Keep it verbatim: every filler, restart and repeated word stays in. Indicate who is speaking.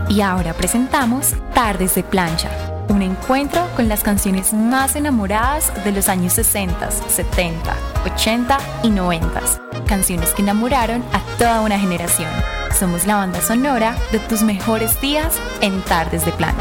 Speaker 1: Y ahora presentamos Tardes de Plancha, un encuentro con las canciones más enamoradas de los años sesenta, setenta, ochenta y noventa. Canciones que enamoraron a toda una generación. Somos la banda sonora de tus mejores días en Tardes de Plancha.